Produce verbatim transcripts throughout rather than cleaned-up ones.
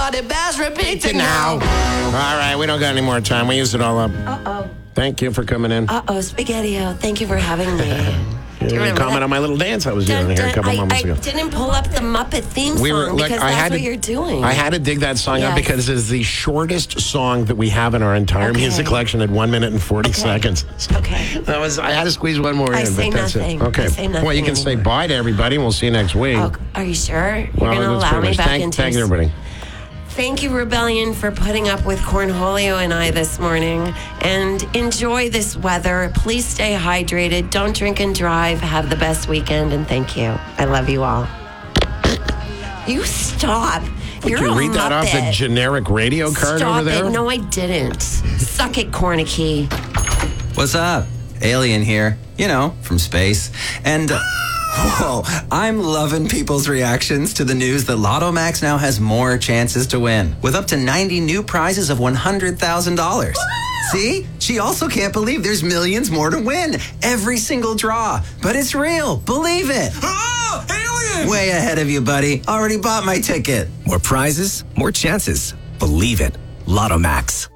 everybody best repeat it now. All right, we don't got any more time. We used it all up. Uh-oh. Thank you for coming in. Uh-oh, Spaghetti-O. Thank you for having me. You you comment that? on my little dance I was doing Dun, here a dun, couple I, moments I ago. didn't pull up the Muppet theme song We were, look, because I that's had what to, you're doing. I had to dig that song Yes. up because it's the shortest song that we have in our entire Okay. music collection at one minute and forty Okay. seconds. Okay. That was I had to squeeze one more I in, say but that's nothing. it. Okay. I say Well, you can nothing say anymore. bye to everybody and we'll see you next week. Oh, are you sure? You're well, going to that's allow pretty me much. back thank, into Thank you, everybody. Thank you, Rebellion, for putting up with Cornholio and I this morning. And enjoy this weather. Please stay hydrated. Don't drink and drive. Have the best weekend. And thank you. I love you all. You stop. You're Did you a read that off the Muppet. generic radio card Stop over there? it. No, I didn't. Suck it, Cornicky. What's up? Alien here. You know, from space. And, uh, whoa, I'm loving people's reactions to the news that Lotto Max now has more chances to win, with up to ninety new prizes of one hundred thousand dollars. See? She also can't believe there's millions more to win. Every single draw. But it's real. Believe it. Oh, alien! Way ahead of you, buddy. Already bought my ticket. More prizes, more chances. Believe it. Lotto Max.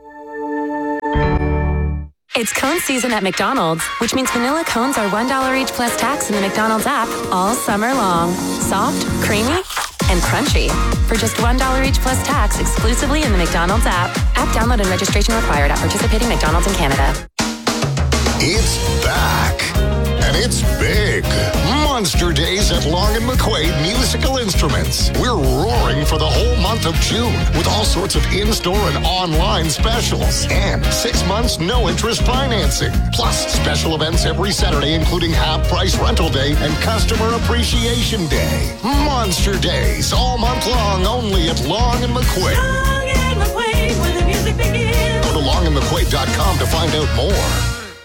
It's cone season at McDonald's, which means vanilla cones are one dollar each plus tax in the McDonald's app all summer long. Soft, creamy, and crunchy. For just one dollar each plus tax exclusively in the McDonald's app. App download and registration required at participating McDonald's in Canada. It's back, and it's big. Monster Days at Long and McQuaid Musical Instruments. We're roaring for the whole month of June with all sorts of in-store and online specials. And six months no-interest financing. Plus special events every Saturday, including half-price rental day and customer appreciation day. Monster Days all month long, only at Long and McQuaid. Long and McQuaid, where the music begins. Go to long and mcquaid dot com to find out more.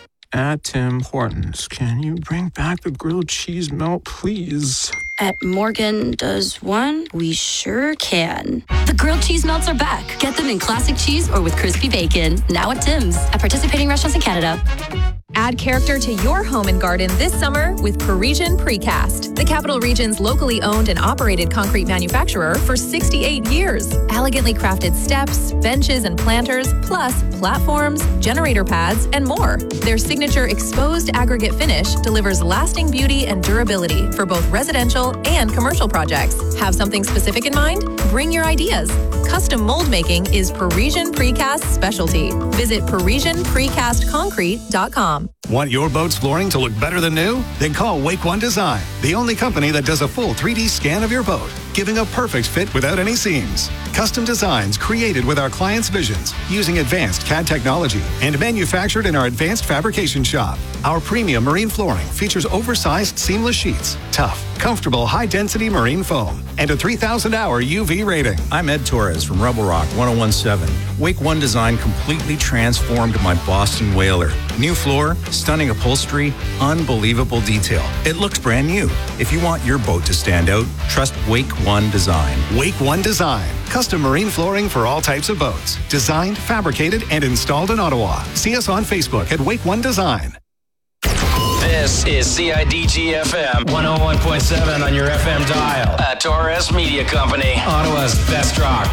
At Tim Hortons, can you bring back the grilled cheese melt, please? At Morgan Does One, we sure can. The grilled cheese melts are back. Get them in classic cheese or with crispy bacon. Now at Tim's. At participating restaurants in Canada. Add character to your home and garden this summer with Parisian Precast, the Capital Region's locally owned and operated concrete manufacturer for sixty-eight years. Elegantly crafted steps, benches, and planters, plus platforms, generator pads, and more. Their signature exposed aggregate finish delivers lasting beauty and durability for both residential and commercial projects. Have something specific in mind? Bring your ideas. Custom mold making is Parisian Precast's specialty. Visit Parisian Precast Concrete dot com. Want your boat's flooring to look better than new? Then call Wake One Design, the only company that does a full three D scan of your boat, giving a perfect fit without any seams. Custom designs created with our clients' visions using advanced C A D technology and manufactured in our advanced fabrication shop. Our premium marine flooring features oversized seamless sheets, tough, comfortable, high-density marine foam, and a three thousand hour U V rating. I'm Ed Torres from Rebel Rock one oh one seven. Wake One Design completely transformed my Boston Whaler. New floor, stunning upholstery, unbelievable detail. It looks brand new. If you want your boat to stand out, trust Wake One Design. Wake One Design. Custom marine flooring for all types of boats. Designed, fabricated, and installed in Ottawa. See us on Facebook at Wake One Design. This is C I D G F M one oh one point seven on your F M dial. A Torres Media Company, Ottawa's best rock.